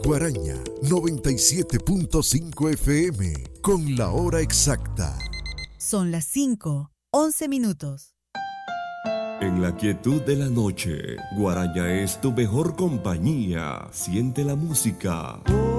Guaraña 97.5 FM con la hora exacta. Son las 5:11. En la quietud de la noche, Guaraña es tu mejor compañía. Siente la música.